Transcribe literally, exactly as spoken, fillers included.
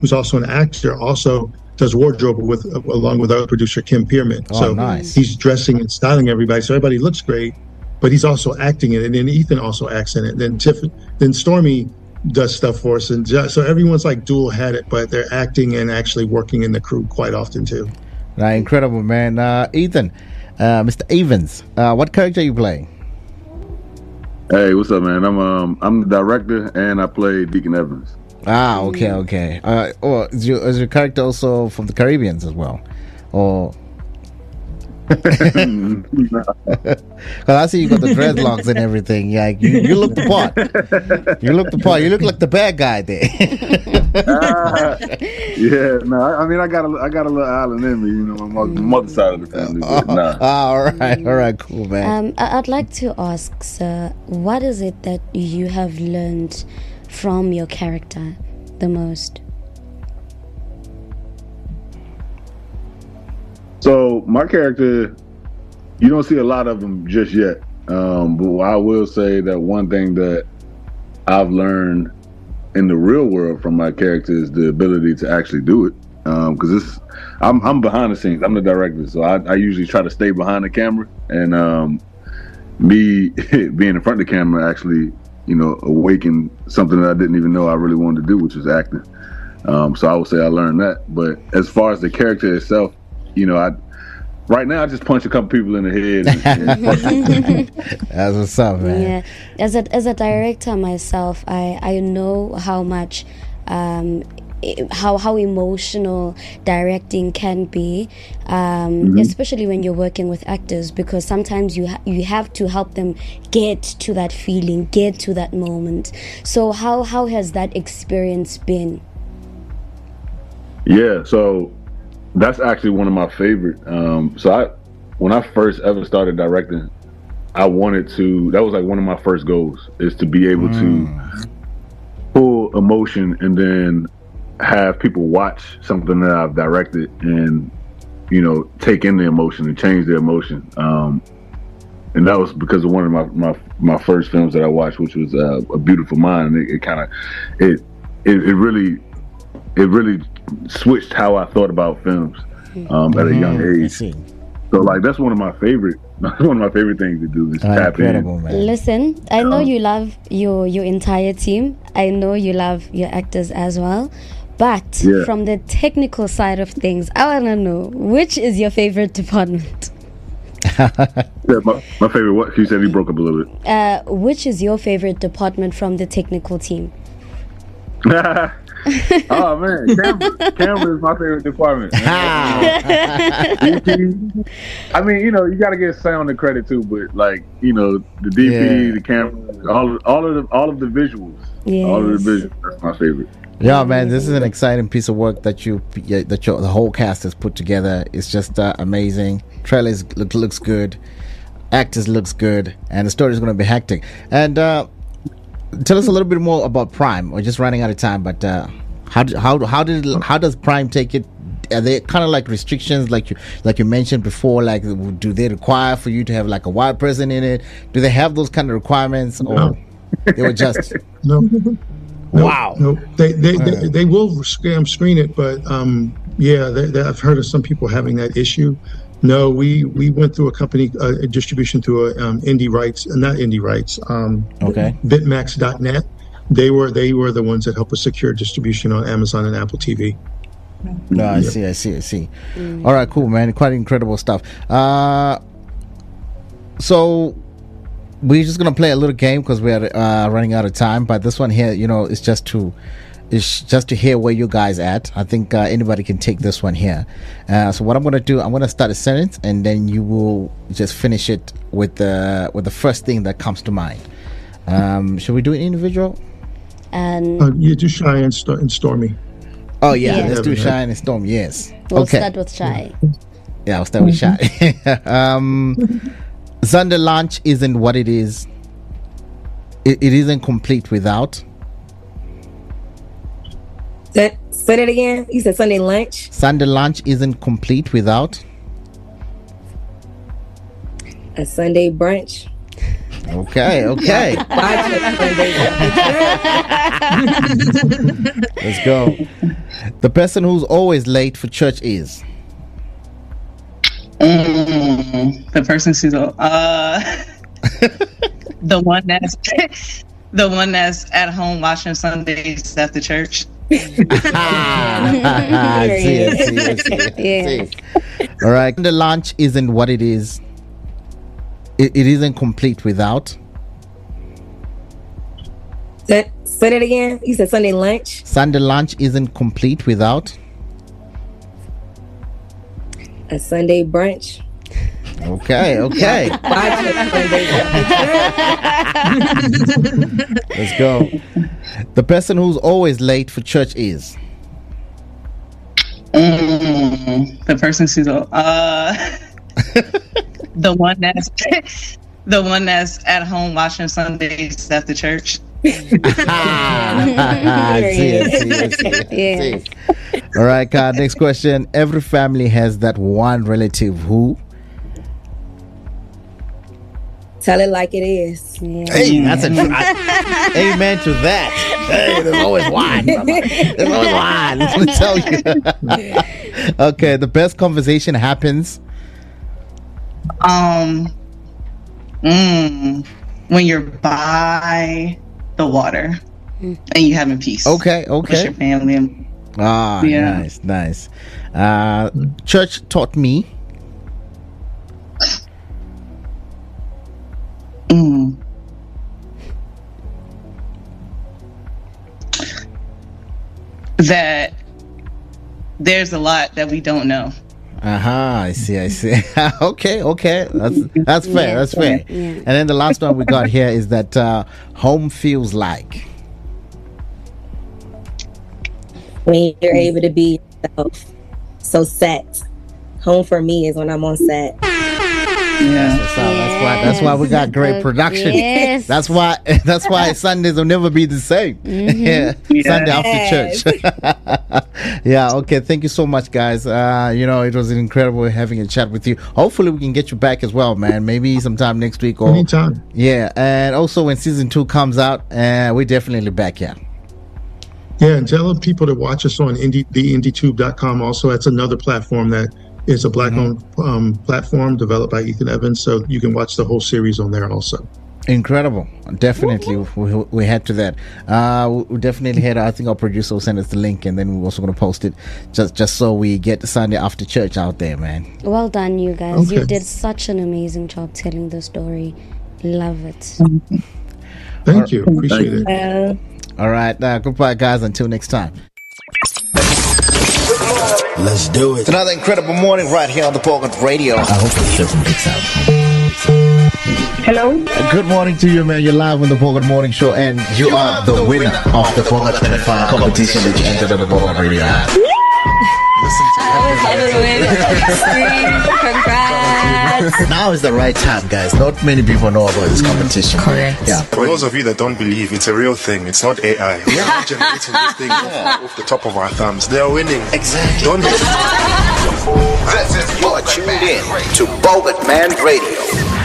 who's also an actor, also does wardrobe with along with our producer Kim Pierman. Oh, so nice. He's dressing and styling everybody, so everybody looks great. But he's also acting in it, and then Ethan also acts in it. Then Tiff, then Stormy does stuff for us, and just, so everyone's like dual headed, but they're acting and actually working in the crew quite often too. Right, incredible, man. Uh, Ethan, uh, Mister Evans, uh, what character are you playing? Hey, what's up, man? I'm um I'm the director and I play Deacon Evans. Ah, okay, okay. Uh, oh, is your is your character also from the Caribbeans as well, or? Because I see you got the dreadlocks and everything. Yeah, you, you look the part. You look the part. You look like the bad guy there. uh, yeah, no, I, I mean I got a I got a little island in me, you know, my mother, mother side of the family. But oh, nah. oh, all right, all right, cool, man. Um, I'd like to ask, sir, what is it that you have learned from your character the most? So my character, you don't see a lot of them just yet. Um, but I will say that one thing that I've learned in the real world from my character is the ability to actually do it. Because um, it's, I'm, I'm behind the scenes. I'm the director, so I, I usually try to stay behind the camera. And um, me being in front of the camera actually, you know, awakened something that I didn't even know I really wanted to do, which was acting. Um, so I would say I learned that. But as far as the character itself, you know, I right now I just punch a couple people in the head. And, and That's what's up, man. Yeah, as a as a director myself, I I know how much, um, i- how how emotional directing can be, um, Mhm. especially when you're working with actors, because sometimes you ha- you have to help them get to that feeling, get to that moment. So how how has that experience been? yeah, so that's actually one of my favorite. Um, so I, when I first ever started directing, I wanted to. That was like one of my first goals is to be able to pull emotion and then have people watch something that I've directed and you know take in the emotion and change the emotion. Um, and that was because of one of my my, my first films that I watched, which was uh, A Beautiful Mind. And it, it kind of it, it it really it really switched how I thought about films um, at a young Mhm, I age. see. So like that's one of my favorite one of my favorite things to do is Ah, tap incredible, in. man. Listen, I know Um, you love your your entire team. I know you love your actors as well. But Yeah. from the technical side of things, I want to know, which is your favorite department? Yeah, my, my favorite what? He said he broke up a little bit. Uh, which is your favorite department from the technical team? Oh man, camera, camera is my favorite department. man. I mean, you know, you got to get sound and credit too, but like, you know, the D P, Yeah. the camera, all of, all of the all of the visuals, all of the Yes. visuals. That's my favorite. Yeah, man, this is an exciting piece of work that you yeah, that your, the whole cast has put together. It's just uh, amazing. Trailers look, looks good, actors looks good, and the story is going to be hectic. And uh, tell us a little bit more about Prime. We're just running out of time, but uh, how do- how how did how does Prime take it? Are they kind of like restrictions, like you like you mentioned before? Like, do they require for you to have like a white person in it? Do they have those kind of requirements, or No. they were just No. No, wow? No, they they, they they will scam screen it, but um, yeah, they, they, I've heard of some people having that issue. No, we we went through a company uh, a distribution through a um, indie rights, uh, not indie rights, um, Okay. bitmax dot net. They were they were the ones that helped us secure distribution on Amazon and Apple T V. No, I see, I see, I see. All right, cool, man. Quite incredible stuff. Uh, so we're just gonna play a little game because we're uh, running out of time. But this one here, you know, is just to is just to hear where you guys at. I think uh, anybody can take this one here. Uh, so what I'm gonna do, I'm gonna start a sentence, and then you will just finish it with the with the first thing that comes to mind. Um, should we do it individual? And Uh, you do Shy and, Sto- and Stormy. Oh yeah, Yeah. let's do Yeah. Shine and Storm. Yes. we'll okay. start with Shy. Yeah, I'll start with Shy. um, Sunday lunch isn't what it is. It, it isn't complete without. Say, say that again. You said Sunday lunch. Sunday lunch isn't complete without. A Sunday brunch. Okay, okay. Let's go. The person who's always late for church is? Mm, the person who's uh, the one that's the one that's at home watching Sundays after church. I see, I see, I see, I Yeah. see. All right. The lunch isn't what it is. It, it isn't complete without. Say, say that again. You said Sunday lunch. Sunday lunch isn't complete without. A Sunday brunch. Okay, okay. Let's go. The person who's always late for church is? Mm, the person who's uh, the one that's the one that's at home watching Sundays after church. I see, I see, I see, I Yeah. see. All right, Kat, next question. Every family has that one relative who? Tell it like it is. Yeah. Hey, that's a I, amen to that. Hey, there's always one. There's always one. Let me tell you. Okay, the best conversation happens. Um, mm, when you're by the water and you having peace. Okay, With okay. your family. And, Ah, Yeah. nice, nice. Uh, church taught me. mm, that there's a lot that we don't know. Aha, I see, I see. Okay, okay. That's that's fair, Yeah. that's fair. Yeah. And then the last one we got here is that uh, home feels like. When you're able to be yourself. So set. Home for me is when I'm on set. Yeah. So that's why that's why we got great Yes. production. Yes. That's why that's why Sundays will never be the same. Yeah. Sunday Yes. after church. Yeah, okay. Thank you so much, guys. Uh, you know, it was incredible having a chat with you. Hopefully we can get you back as well, man. Maybe sometime next week or Anytime. yeah. And also when season two comes out, uh, we're definitely back here. Yeah, and tell people to watch us on indie, the indie tube dot com. Also, that's another platform that is a black-owned um, platform developed by Ethan Evans, so you can watch the whole series on there also. Incredible. Definitely. We, we head to that. Uh, we- we definitely had, I think our producer will send us the link and then we're also going to post it just, just so we get the Sunday after church out there, man. Well done, you guys. You Okay. did such an amazing job telling the story. Love it. Thank you. Appreciate it. Uh, All right. Uh, goodbye, guys. Until next time. Let's do it. It's another incredible morning right here on the Pocket Radio. I hope it doesn't mix out. Hello? Good morning to you, man. You're live on the Pocket Morning Show and you are the winner of the Pocket twenty-five competition that you entered on the Pocket Radio app. Congrats. Now is the right time, guys. Not many people know about this competition. Correct. Yeah. For those of you that don't believe, it's a real thing. It's not A I. We are generating this thing off, off the top of our thumbs. They are winning. Exactly. Don't. This is you're tuned in to Bogut Man Radio.